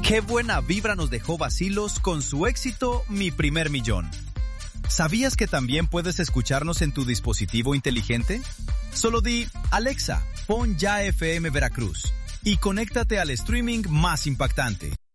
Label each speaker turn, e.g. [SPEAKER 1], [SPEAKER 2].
[SPEAKER 1] Qué buena vibra nos dejó Bacilos con su éxito Mi Primer Millón. ¿Sabías que también puedes escucharnos en tu dispositivo inteligente? Solo di, Alexa, pon ya FM Veracruz y conéctate al streaming más impactante.